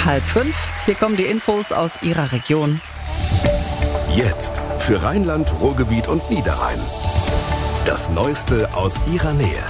4:30. Hier kommen die Infos aus Ihrer Region. Jetzt für Rheinland, Ruhrgebiet und Niederrhein. Das Neueste aus Ihrer Nähe.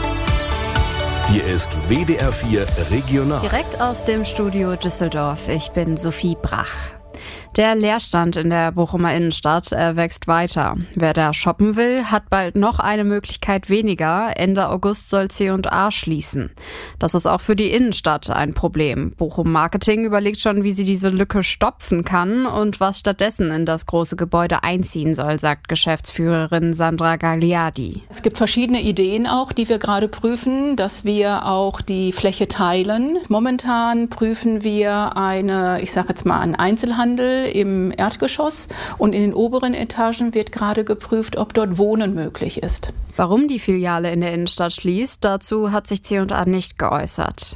Hier ist WDR 4 Regional. Direkt aus dem Studio Düsseldorf. Ich bin Sophie Brach. Der Leerstand in der Bochumer Innenstadt wächst weiter. Wer da shoppen will, hat bald noch eine Möglichkeit weniger. Ende August soll C&A schließen. Das ist auch für die Innenstadt ein Problem. Bochum Marketing überlegt schon, wie sie diese Lücke stopfen kann und was stattdessen in das große Gebäude einziehen soll, sagt Geschäftsführerin Sandra Gagliardi. Es gibt verschiedene Ideen auch, die wir gerade prüfen, dass wir auch die Fläche teilen. Momentan prüfen wir einen Einzelhandel im Erdgeschoss und in den oberen Etagen wird gerade geprüft, ob dort Wohnen möglich ist. Warum die Filiale in der Innenstadt schließt, dazu hat sich C&A nicht geäußert.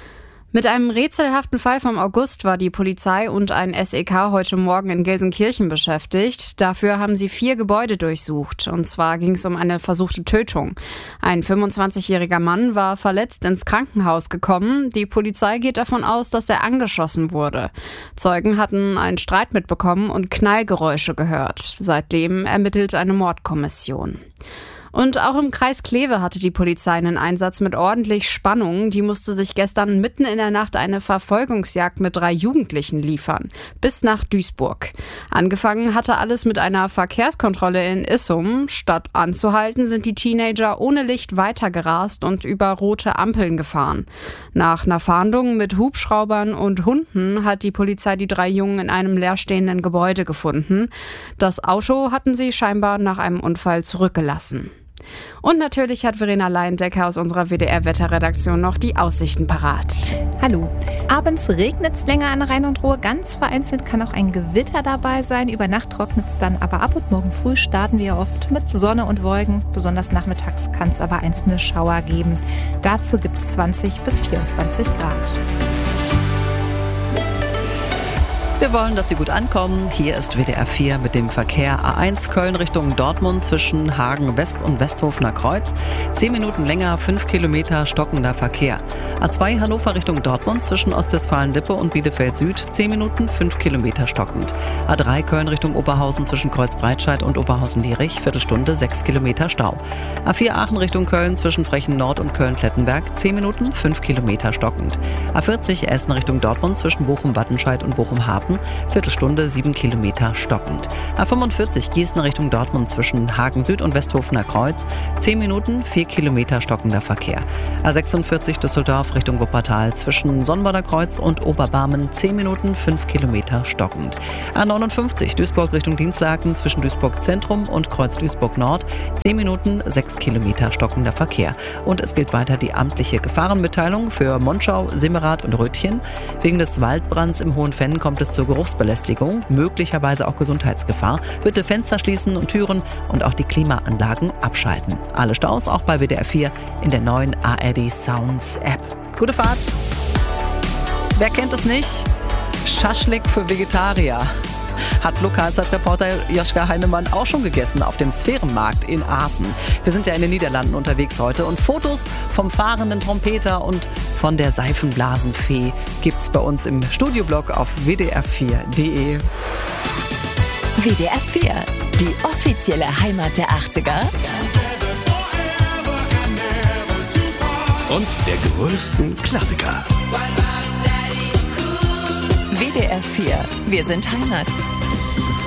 Mit einem rätselhaften Fall vom August war die Polizei und ein SEK heute Morgen in Gelsenkirchen beschäftigt. Dafür haben sie 4 Gebäude durchsucht. Und zwar ging es um eine versuchte Tötung. Ein 25-jähriger Mann war verletzt ins Krankenhaus gekommen. Die Polizei geht davon aus, dass er angeschossen wurde. Zeugen hatten einen Streit mitbekommen und Knallgeräusche gehört. Seitdem ermittelt eine Mordkommission. Und auch im Kreis Kleve hatte die Polizei einen Einsatz mit ordentlich Spannung. Die musste sich gestern mitten in der Nacht eine Verfolgungsjagd mit 3 Jugendlichen liefern. Bis nach Duisburg. Angefangen hatte alles mit einer Verkehrskontrolle in Issum. Statt anzuhalten, sind die Teenager ohne Licht weitergerast und über rote Ampeln gefahren. Nach einer Fahndung mit Hubschraubern und Hunden hat die Polizei die 3 Jungen in einem leerstehenden Gebäude gefunden. Das Auto hatten sie scheinbar nach einem Unfall zurückgelassen. Und natürlich hat Verena Leindecker aus unserer WDR-Wetterredaktion noch die Aussichten parat. Hallo. Abends regnet es länger an Rhein und Ruhr. Ganz vereinzelt kann auch ein Gewitter dabei sein. Über Nacht trocknet es dann aber ab und morgen früh starten wir oft mit Sonne und Wolken. Besonders nachmittags kann es aber einzelne Schauer geben. Dazu gibt es 20 bis 24 Grad. Wir wollen, dass Sie gut ankommen. Hier ist WDR 4 mit dem Verkehr. A1 Köln Richtung Dortmund zwischen Hagen West und Westhofener Kreuz. 10 Minuten länger, 5 Kilometer stockender Verkehr. A2 Hannover Richtung Dortmund zwischen Ostwestfalen-Lippe und Bielefeld Süd. 10 Minuten, 5 Kilometer stockend. A3 Köln Richtung Oberhausen zwischen Kreuzbreitscheid und Oberhausen-Lierich. Viertelstunde, 6 Kilometer Stau. A4 Aachen Richtung Köln zwischen Frechen Nord und Köln-Klettenberg. 10 Minuten, 5 Kilometer stockend. A40 Essen Richtung Dortmund zwischen Bochum-Wattenscheid und Bochum-Hafen. Viertelstunde, 7 Kilometer stockend. A45 Gießen Richtung Dortmund zwischen Hagen Süd und Westhofener Kreuz. 10 Minuten, 4 Kilometer stockender Verkehr. A46 Düsseldorf Richtung Wuppertal zwischen Sonnbader Kreuz und Oberbarmen. 10 Minuten, 5 Kilometer stockend. A59 Duisburg Richtung Dienstlaken zwischen Duisburg Zentrum und Kreuz Duisburg Nord. 10 Minuten, 6 Kilometer stockender Verkehr. Und es gilt weiter die amtliche Gefahrenmitteilung für Monschau, Simmerath und Rötchen. Wegen des Waldbrands im Hohenfenn kommt es zur Geruchsbelästigung, möglicherweise auch Gesundheitsgefahr. Bitte Fenster schließen und Türen und auch die Klimaanlagen abschalten. Alle Staus auch bei WDR 4 in der neuen ARD Sounds App. Gute Fahrt! Wer kennt es nicht? Schaschlik für Vegetarier. Hat Lokalzeitreporter Joschka Heinemann auch schon gegessen auf dem Sphärenmarkt in Aachen. Wir sind ja in den Niederlanden unterwegs heute und Fotos vom fahrenden Trompeter und von der Seifenblasenfee gibt's bei uns im Studioblog auf wdr4.de. WDR 4, die offizielle Heimat der 80er. Und der größten Klassiker. WDR 4, wir sind Heimat.